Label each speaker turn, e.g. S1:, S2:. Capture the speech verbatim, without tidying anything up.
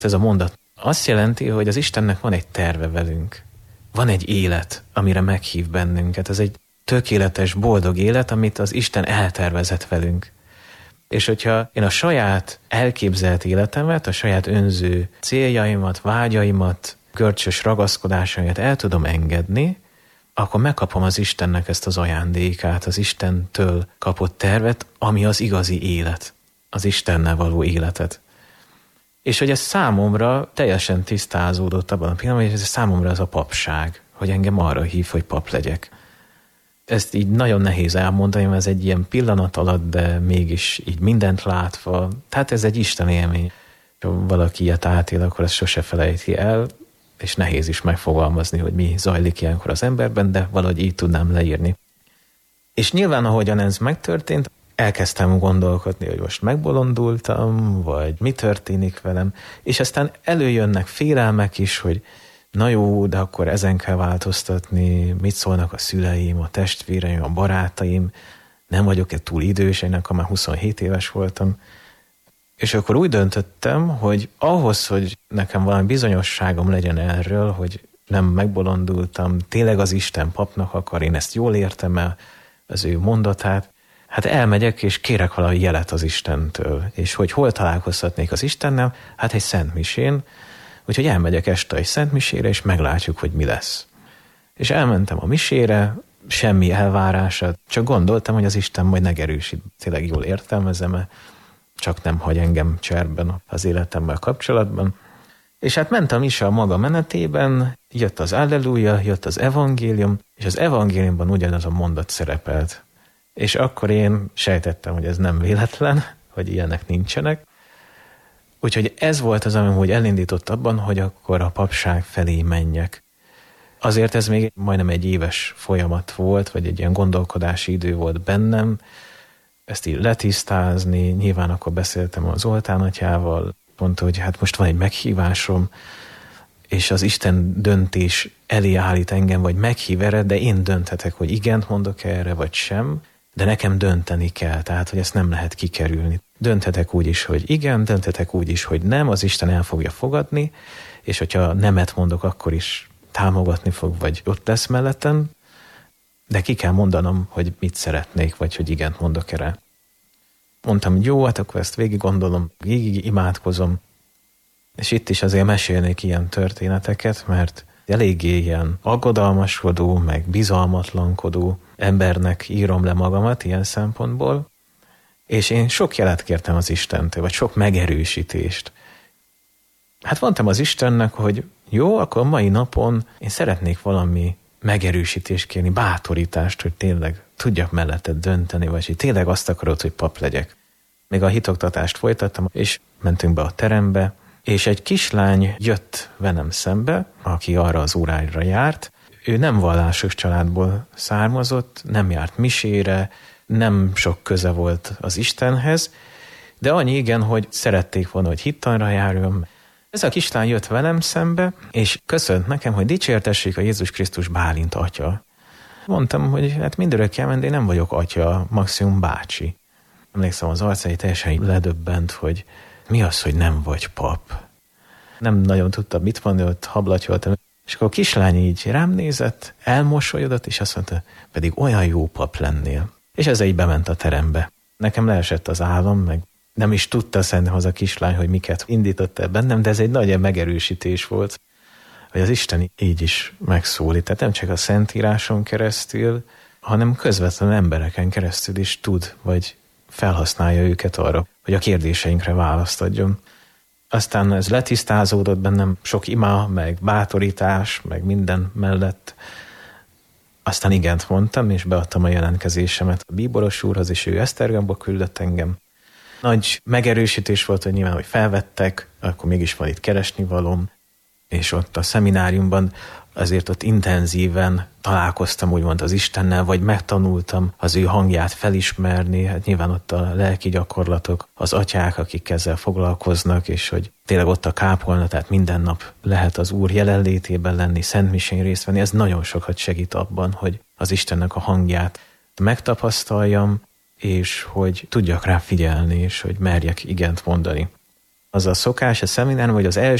S1: Ez a mondat azt jelenti, hogy az Istennek van egy terve velünk. Van egy élet, amire meghív bennünket. Ez egy tökéletes, boldog élet, amit az Isten eltervezett velünk. És hogyha én a saját elképzelt életemet, a saját önző céljaimat, vágyaimat, görcsös ragaszkodásaimat el tudom engedni, akkor megkapom az Istennek ezt az ajándékát, az Istentől kapott tervet, ami az igazi élet, az Istennel való életet. És hogy ez számomra teljesen tisztázódott abban a pillanatban, hogy ez számomra az a papság, hogy engem arra hív, hogy pap legyek. Ezt így nagyon nehéz elmondani, mert ez egy ilyen pillanat alatt, de mégis így mindent látva. Tehát ez egy Isten élmény. Ha valaki ilyet átél, akkor ezt sose felejti el, és nehéz is megfogalmazni, hogy mi zajlik ilyenkor az emberben, de valahogy így tudnám leírni. És nyilván, ahogyan ez megtörtént, elkezdtem gondolkodni, hogy most megbolondultam, vagy mi történik velem, és aztán előjönnek félelmek is, hogy na jó, de akkor ezen kell változtatni, mit szólnak a szüleim, a testvéreim, a barátaim, nem vagyok-e túl idős, én akkor már huszonhét éves voltam. És akkor úgy döntöttem, hogy ahhoz, hogy nekem valami bizonyosságom legyen erről, hogy nem megbolondultam, tényleg az Isten papnak akar, én ezt jól értem el, az ő mondatát, hát elmegyek és kérek valami jelet az Istentől. És hogy hol találkozhatnék az Istennel? Hát egy szentmisén. Úgyhogy elmegyek este egy szentmisére, és meglátjuk, hogy mi lesz. És elmentem a misére, semmi elvárását, csak gondoltam, hogy az Isten majd megerősít. Tényleg jól értelmezem, csak nem hagy engem cserben az életemmel kapcsolatban. És hát ment a mise a maga menetében, jött az Alleluja, jött az evangélium, és az evangéliumban ugyanaz a mondat szerepelt. És akkor én sejtettem, hogy ez nem véletlen, hogy ilyenek nincsenek. Úgyhogy ez volt az, ami úgy elindított abban, hogy akkor a papság felé menjek. Azért ez még majdnem egy éves folyamat volt, vagy egy ilyen gondolkodási idő volt bennem, ezt így letisztázni, nyilván akkor beszéltem az Zoltán atyával, mondta, hogy hát most van egy meghívásom, és az Isten döntés elé állít engem, vagy meghív erre, de én dönthetek, hogy igent mondok erre, vagy sem, de nekem dönteni kell, tehát, hogy ezt nem lehet kikerülni. Dönthetek úgy is, hogy igen, dönthetek úgy is, hogy nem, az Isten el fogja fogadni, és hogyha nemet mondok, akkor is támogatni fog, vagy ott lesz mellettem, de ki kell mondanom, hogy mit szeretnék, vagy hogy igent mondok erre. Mondtam, hogy jó, hát akkor ezt végig gondolom, végig imádkozom, és itt is azért mesélnék ilyen történeteket, mert eléggé ilyen aggodalmaskodó, meg bizalmatlankodó embernek írom le magamat ilyen szempontból, és én sok jelet kértem az Istentől, vagy sok megerősítést. Hát mondtam az Istennek, hogy jó, akkor mai napon én szeretnék valami megerősítést kérni, bátorítást, hogy tényleg tudjak melletted dönteni, vagy hogy tényleg azt akarod, hogy pap legyek. Még a hitoktatást folytattam, és mentünk be a terembe, és egy kislány jött velem szembe, aki arra az órára járt. Ő nem vallásos családból származott, nem járt misére, nem sok köze volt az Istenhez, de annyi igen, hogy szerették volna, hogy hittanra járjon. Ez a kislány jött velem szembe, és köszönt nekem, hogy dicsértessék a Jézus Krisztus Bálint atya. Mondtam, hogy hát mindörökké menni, én nem vagyok atya, maximum bácsi. Emlékszem, az arcai teljesen ledöbbent, hogy mi az, hogy nem vagy pap. Nem nagyon tudtam mit mondani, ott hablatyoltam. És akkor a kislány így rám nézett, elmosolyodott, és azt mondta, pedig olyan jó pap lennél. És ez így bement a terembe. Nekem leesett az állam, meg nem is tudta szerintem az a kislány, hogy miket indított el bennem, de ez egy nagy megerősítés volt, hogy az Isten így is megszólít. Tehát nem csak a Szentíráson keresztül, hanem közvetlenül embereken keresztül is tud, vagy felhasználja őket arra, hogy a kérdéseinkre választ adjon. Aztán ez letisztázódott bennem, sok ima, meg bátorítás, meg minden mellett. Aztán igent mondtam, és beadtam a jelentkezésemet a bíboros úrhoz, és ő Esztergomba küldött engem. Nagy megerősítés volt, hogy nyilván, hogy felvettek, akkor mégis van itt keresnivalóm, és ott a szemináriumban azért ott intenzíven találkoztam úgymond az Istennel, vagy megtanultam az ő hangját felismerni, hát nyilván ott a lelki gyakorlatok, az atyák, akik ezzel foglalkoznak, és hogy tényleg ott a kápolna, tehát minden nap lehet az Úr jelenlétében lenni, szentmisén részt venni, ez nagyon sokat segít abban, hogy az Istennek a hangját megtapasztaljam, és hogy tudjak rá figyelni, és hogy merjek igent mondani. az a szokás a szeminárium, hogy az első